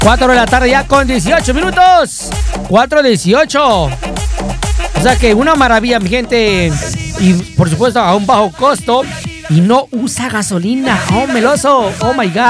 4 de la tarde ya con 18 minutos. 4:18. O sea que una maravilla, mi gente. Y por supuesto a un bajo costo. Y no usa gasolina. Oh, meloso. Oh my God.